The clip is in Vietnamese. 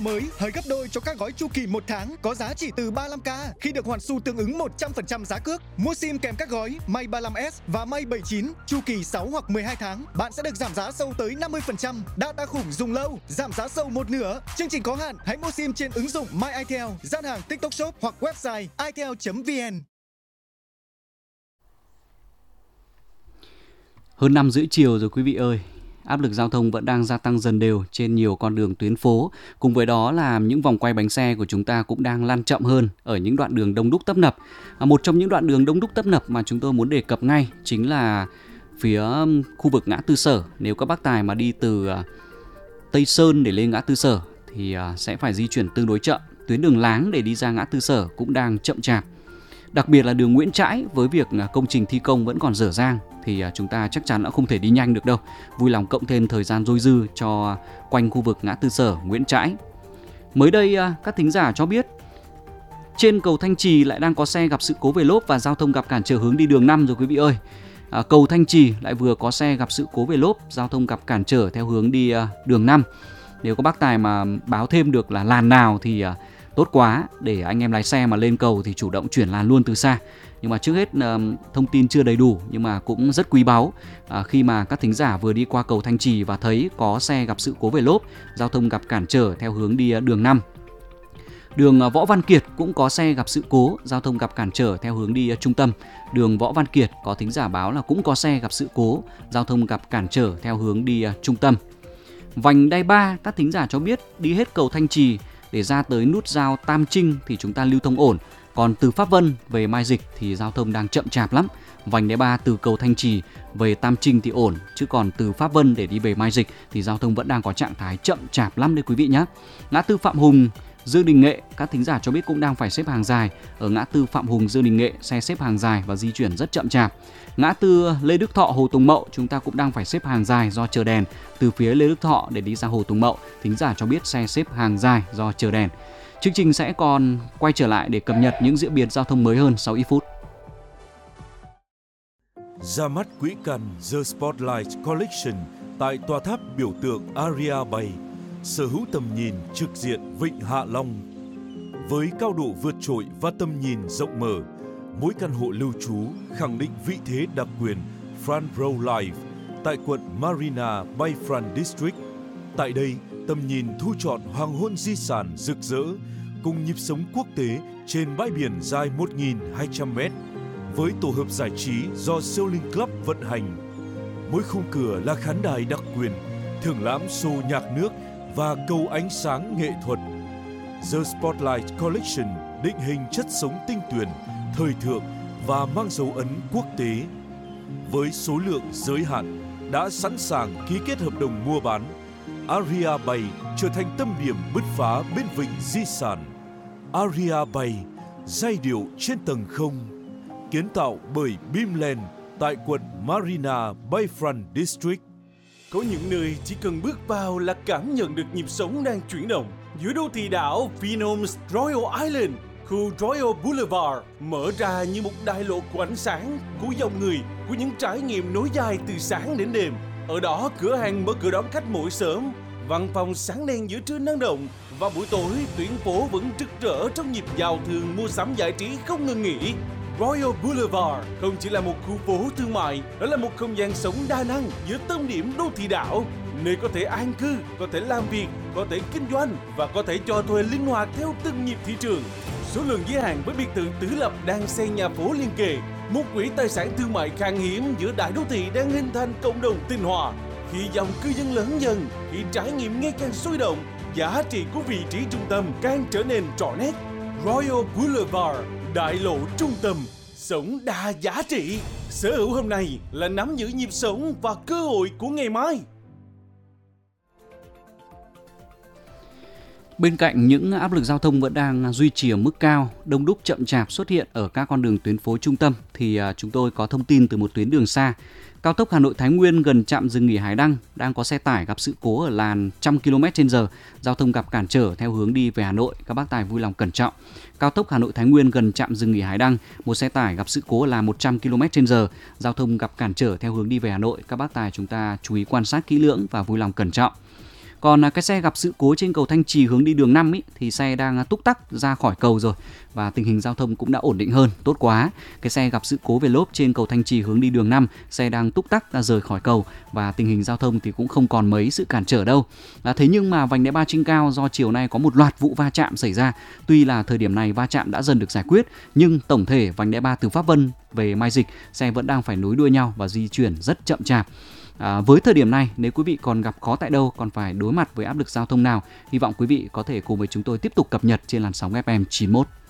Mới hời gấp đôi cho các gói chu kỳ 1 tháng có giá chỉ từ 35k khi được hoàn xu tương ứng 100% giá cước. Mua sim kèm các gói May 35S và May 79 chu kỳ 6 hoặc 12 tháng, bạn sẽ được giảm giá sâu tới 50%. Data khủng dùng lâu, giảm giá sâu một nửa. Chương trình có hạn, hãy mua sim trên ứng dụng My itel, gian hàng TikTok Shop hoặc website itel.vn. Hơn 5 rưỡi chiều rồi quý vị ơi. Áp lực giao thông vẫn đang gia tăng dần đều trên nhiều con đường tuyến phố. Cùng với đó là những vòng quay bánh xe của chúng ta cũng đang lan chậm hơn ở những đoạn đường đông đúc tấp nập. Một trong những đoạn đường đông đúc tấp nập mà chúng tôi muốn đề cập ngay chính là phía khu vực ngã tư Sở. Nếu các bác tài mà đi từ Tây Sơn để lên ngã tư Sở thì sẽ phải di chuyển tương đối chậm. Tuyến đường Láng để đi ra ngã tư Sở cũng đang chậm chạp. Đặc biệt là đường Nguyễn Trãi với việc công trình thi công vẫn còn dở dang thì chúng ta chắc chắn đã không thể đi nhanh được đâu. Vui lòng cộng thêm thời gian dôi dư cho quanh khu vực ngã tư Sở, Nguyễn Trãi. Mới đây các thính giả cho biết trên cầu Thanh Trì lại đang có xe gặp sự cố về lốp và giao thông gặp cản trở hướng đi đường 5 rồi quý vị ơi. Cầu Thanh Trì lại vừa có xe gặp sự cố về lốp, giao thông gặp cản trở theo hướng đi đường 5. Nếu có bác tài mà báo thêm được là làn nào thì tốt quá, để anh em lái xe mà lên cầu thì chủ động chuyển làn luôn từ xa. Nhưng mà trước hết thông tin chưa đầy đủ nhưng mà cũng rất quý báu khi mà các thính giả vừa đi qua cầu Thanh Trì và thấy có xe gặp sự cố về lốp, giao thông gặp cản trở theo hướng đi đường 5. Đường Võ Văn Kiệt cũng có xe gặp sự cố, giao thông gặp cản trở theo hướng đi trung tâm. Đường Võ Văn Kiệt có thính giả báo là cũng có xe gặp sự cố, giao thông gặp cản trở theo hướng đi trung tâm. Vành đai 3, các thính giả cho biết đi hết cầu Thanh Trì để ra tới nút giao Tam Trinh thì chúng ta lưu thông ổn. Còn từ Pháp Vân về Mai Dịch thì giao thông đang chậm chạp lắm. Vành đai 3 từ cầu Thanh Trì về Tam Trinh thì ổn, chứ còn từ Pháp Vân để đi về Mai Dịch thì giao thông vẫn đang có trạng thái chậm chạp lắm đấy quý vị nhé. Ngã tư Phạm Hùng, Dương Đình Nghệ, các thính giả cho biết cũng đang phải xếp hàng dài. Ở ngã tư Phạm Hùng, Dương Đình Nghệ, xe xếp hàng dài và di chuyển rất chậm chạp. Ngã tư Lê Đức Thọ, Hồ Tùng Mậu, chúng ta cũng đang phải xếp hàng dài do chờ đèn. Từ phía Lê Đức Thọ để đi ra Hồ Tùng Mậu, thính giả cho biết xe xếp hàng dài do chờ đèn. Chương trình sẽ còn quay trở lại để cập nhật những diễn biến giao thông mới hơn sau ít phút. Ra mắt quỹ cần The Spotlight Collection tại tòa tháp biểu tượng Aria Bay, sở hữu tầm nhìn trực diện Vịnh Hạ Long. Với cao độ vượt trội và tầm nhìn rộng mở, mỗi căn hộ lưu trú khẳng định vị thế đặc quyền Front Row Life tại quận Marina Bayfront District. Tại đây, tầm nhìn thu trọn hoàng hôn di sản rực rỡ cùng nhịp sống quốc tế trên bãi biển dài 1.200m với tổ hợp giải trí do Sailing Club vận hành. Mỗi khung cửa là khán đài đặc quyền, thưởng lãm show nhạc nước và cầu ánh sáng nghệ thuật. The Spotlight Collection định hình chất sống tinh tuyển, thời thượng và mang dấu ấn quốc tế. Với số lượng giới hạn, đã sẵn sàng ký kết hợp đồng mua bán, Aria Bay trở thành tâm điểm bứt phá bên vịnh di sản. Aria Bay, giai điệu trên tầng không, kiến tạo bởi Beamland tại quận Marina Bayfront District. Có những nơi chỉ cần bước vào là cảm nhận được nhịp sống đang chuyển động. Giữa đô thị đảo Phnom Royal Island, khu Royal Boulevard mở ra như một đại lộ của ánh sáng, của dòng người, của những trải nghiệm nối dài từ sáng đến đêm. Ở đó, cửa hàng mở cửa đón khách mỗi sớm, văn phòng sáng đèn giữa trưa năng động và buổi tối tuyến phố vẫn rực rỡ trong nhịp giao thương mua sắm giải trí không ngừng nghỉ. Royal Boulevard không chỉ là một khu phố thương mại, đó là một không gian sống đa năng giữa tâm điểm đô thị đảo, nơi có thể an cư, có thể làm việc, có thể kinh doanh và có thể cho thuê linh hoạt theo từng nhịp thị trường. Số lượng giới hạn với biệt thự tứ lập đang xây nhà phố liên kề, một quỹ tài sản thương mại khan hiếm giữa đại đô thị đang hình thành cộng đồng tinh hòa. Khi dòng cư dân lớn dần, khi trải nghiệm ngày càng sôi động, giá trị của vị trí trung tâm càng trở nên rõ nét. Royal Boulevard, đại lộ trung tâm, sống đa giá trị. Sở hữu hôm nay là nắm giữ nhịp sống và cơ hội của ngày mai. Bên cạnh những áp lực giao thông vẫn đang duy trì ở mức cao, đông đúc chậm chạp xuất hiện ở các con đường tuyến phố trung tâm, thì chúng tôi có thông tin từ một tuyến đường xa. Cao tốc Hà Nội Thái Nguyên gần trạm dừng nghỉ Hải Đăng đang có xe tải gặp sự cố ở làn 100 km/h, giao thông gặp cản trở theo hướng đi về Hà Nội, các bác tài vui lòng cẩn trọng. Cao tốc Hà Nội Thái Nguyên gần trạm dừng nghỉ Hải Đăng, một xe tải gặp sự cố ở làn 100 km/h, giao thông gặp cản trở theo hướng đi về Hà Nội, các bác tài chúng ta chú ý quan sát kỹ lưỡng và vui lòng cẩn trọng. Còn cái xe gặp sự cố trên cầu Thanh Trì hướng đi đường 5 thì xe đang túc tắc ra khỏi cầu rồi và tình hình giao thông cũng đã ổn định hơn, tốt quá. Cái xe gặp sự cố về lốp trên cầu Thanh Trì hướng đi đường 5, xe đang túc tắc ra rời khỏi cầu và tình hình giao thông thì cũng không còn mấy sự cản trở đâu. Thế nhưng mà vành đai 3 trên cao do chiều nay có một loạt vụ va chạm xảy ra. Tuy là thời điểm này va chạm đã dần được giải quyết, nhưng tổng thể vành đai 3 từ Pháp Vân về Mai Dịch, xe vẫn đang phải nối đuôi nhau và di chuyển rất chậm chạp. Với thời điểm này, nếu quý vị còn gặp khó tại đâu, còn phải đối mặt với áp lực giao thông nào, hy vọng quý vị có thể cùng với chúng tôi tiếp tục cập nhật trên làn sóng FM 91.